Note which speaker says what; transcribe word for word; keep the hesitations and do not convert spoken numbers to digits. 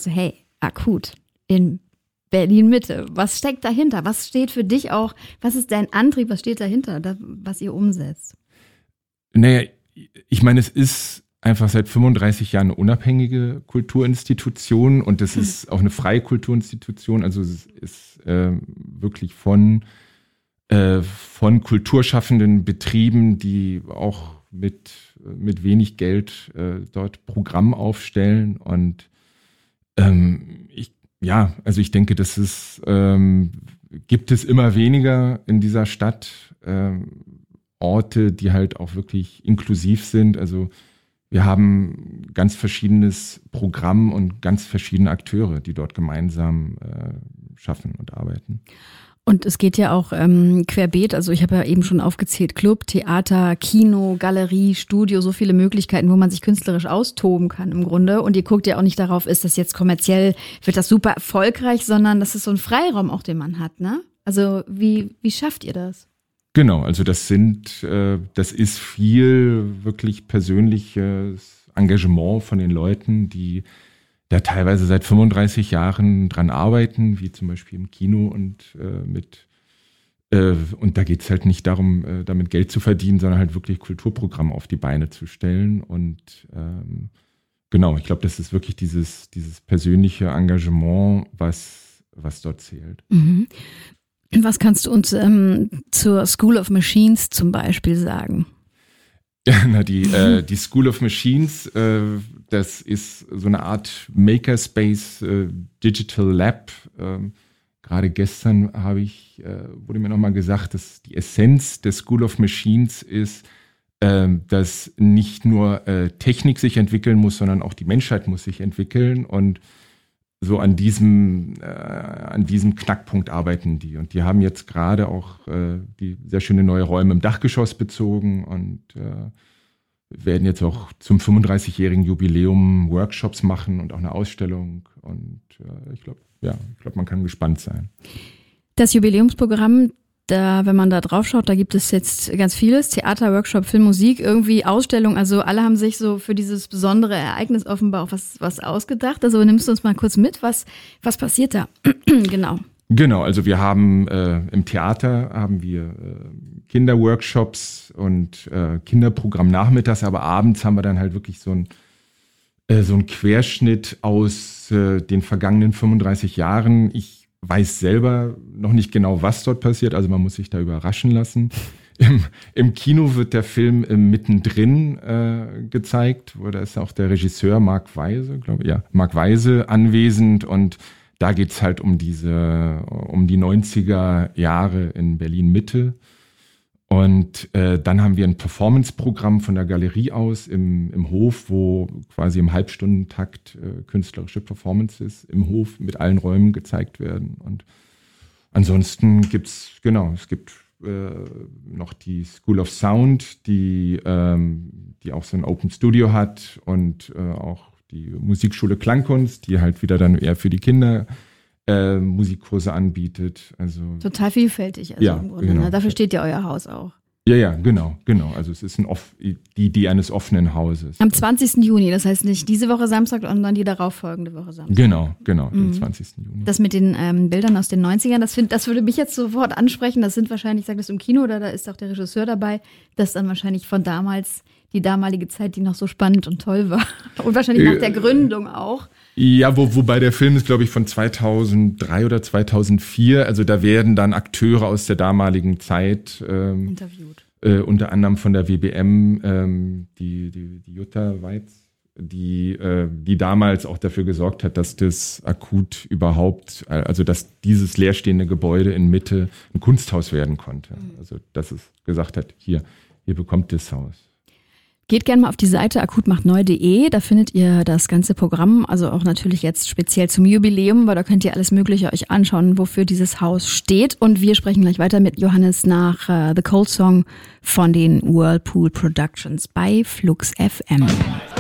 Speaker 1: du, hey, akut in Berlin-Mitte. Was steckt dahinter? Was steht für dich auch, was ist dein Antrieb, was steht dahinter, das, was ihr umsetzt?
Speaker 2: Naja, ich meine, es ist einfach seit fünfunddreißig Jahren eine unabhängige Kulturinstitution und es ist auch eine freie Kulturinstitution. Also es ist äh, wirklich von, äh, von kulturschaffenden Betrieben, die auch mit, mit wenig Geld äh, dort Programm aufstellen. Und ähm, ich, ja, also ich denke, das ist, ähm, gibt es immer weniger in dieser Stadt ähm, Orte, die halt auch wirklich inklusiv sind. Also wir haben ganz verschiedenes Programm und ganz verschiedene Akteure, die dort gemeinsam äh, schaffen und arbeiten.
Speaker 1: Und es geht ja auch ähm, querbeet, also ich habe ja eben schon aufgezählt, Club, Theater, Kino, Galerie, Studio, so viele Möglichkeiten, wo man sich künstlerisch austoben kann im Grunde. Und ihr guckt ja auch nicht darauf, ist das jetzt kommerziell, wird das super erfolgreich, sondern das ist so ein Freiraum auch, den man hat, ne? Also wie, wie schafft ihr das?
Speaker 2: Genau, also das sind, äh, das ist viel wirklich persönliches Engagement von den Leuten, die da teilweise seit fünfunddreißig Jahren dran arbeiten, wie zum Beispiel im Kino und äh, mit äh, und da geht's halt nicht darum, äh, damit Geld zu verdienen, sondern halt wirklich Kulturprogramm auf die Beine zu stellen. Und ähm, genau, ich glaube, das ist wirklich dieses, dieses persönliche Engagement, was, was dort zählt.
Speaker 1: Mhm. Was kannst du uns ähm, zur School of Machines zum Beispiel sagen?
Speaker 2: Ja, na, die, äh, die School of Machines, äh, das ist so eine Art Makerspace, äh, Digital Lab. Ähm, gerade gestern habe ich, äh, wurde mir nochmal gesagt, dass die Essenz der School of Machines ist, äh, dass nicht nur äh, Technik sich entwickeln muss, sondern auch die Menschheit muss sich entwickeln. Und so an diesem, äh, an diesem Knackpunkt arbeiten die. Und die haben jetzt gerade auch äh, die sehr schöne neue Räume im Dachgeschoss bezogen und äh, werden jetzt auch zum fünfunddreißigjährigen Jubiläum Workshops machen und auch eine Ausstellung. Und äh, ich glaube, ja, ich glaube, man kann gespannt sein.
Speaker 1: Das Jubiläumsprogramm, da, wenn man da drauf schaut, da gibt es jetzt ganz vieles. Theater, Workshop, Film, Musik, irgendwie Ausstellung. Also alle haben sich so für dieses besondere Ereignis offenbar auch was, was ausgedacht. Also nimmst du uns mal kurz mit, was, was passiert da? Genau.
Speaker 2: Genau, also wir haben äh, im Theater haben wir äh, Kinderworkshops und äh, Kinderprogramm nachmittags, aber abends haben wir dann halt wirklich so ein äh, so ein Querschnitt aus äh, den vergangenen fünfunddreißig Jahren. Ich weiß selber noch nicht genau, was dort passiert, also man muss sich da überraschen lassen. Im, im Kino wird der Film äh, mittendrin äh, gezeigt, wo da ist auch der Regisseur Marc Weise, glaube ich, ja, Marc Weise anwesend und da geht's halt um diese, um die neunziger Jahre in Berlin-Mitte. Und äh, dann haben wir ein Performance-Programm von der Galerie aus im, im Hof, wo quasi im Halbstundentakt äh, künstlerische Performances im Hof mit allen Räumen gezeigt werden. Und ansonsten gibt's, genau, es gibt äh, noch die School of Sound, die, ähm, die auch so ein Open Studio hat und äh, auch die Musikschule Klangkunst, die halt wieder dann eher für die Kinder äh, Musikkurse anbietet. Also
Speaker 1: total vielfältig, also
Speaker 2: ja,
Speaker 1: im Grunde.
Speaker 2: genau.
Speaker 1: Ne? Dafür steht ja euer Haus auch.
Speaker 2: Ja, ja, genau, genau. Also es ist ein off- die Idee eines offenen Hauses.
Speaker 1: Am zwanzigsten Juni, das heißt nicht diese Woche Samstag, sondern die darauffolgende Woche Samstag.
Speaker 2: Genau, genau,
Speaker 1: Mhm.
Speaker 2: den zwanzigsten Juni.
Speaker 1: Das mit den ähm, Bildern aus den neunzigern, das, find, das würde mich jetzt sofort ansprechen. Das sind wahrscheinlich, sagst du, im Kino oder da ist auch der Regisseur dabei, das dann wahrscheinlich von damals, die damalige Zeit, die noch so spannend und toll war. Und wahrscheinlich nach der Gründung auch.
Speaker 2: Ja, wo, wobei der Film ist, glaube ich, von zweitausenddrei oder zweitausendvier. Also da werden dann Akteure aus der damaligen Zeit ähm,
Speaker 1: interviewt.
Speaker 2: Äh, unter anderem von der W B M, ähm, die, die, die Jutta Weiz, die, äh, die damals auch dafür gesorgt hat, dass das akut überhaupt, also dass dieses leerstehende Gebäude in Mitte ein Kunsthaus werden konnte. Also dass es gesagt hat, hier, ihr bekommt das Haus.
Speaker 1: Geht gerne mal auf die Seite akutmachtneu punkt de, da findet ihr das ganze Programm, also auch natürlich jetzt speziell zum Jubiläum, weil da könnt ihr alles Mögliche euch anschauen, wofür dieses Haus steht. Und wir sprechen gleich weiter mit Johannes nach uh, The Cold Song von den Whirlpool Productions bei Flux F M.